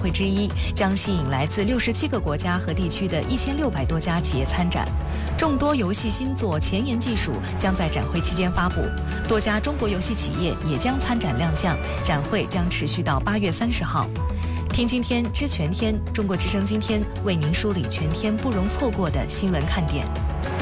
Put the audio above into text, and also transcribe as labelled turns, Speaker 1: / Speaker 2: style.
Speaker 1: 会之一，将吸引来自67个国家和地区的1600多家企业参展。众多游戏新作、前沿技术将在展会期间发布，多家中国游戏企业也将参展亮相。展会将持续到8月30号。听今天知全天，中国之声今天为您梳理全天不容错过的新闻看点。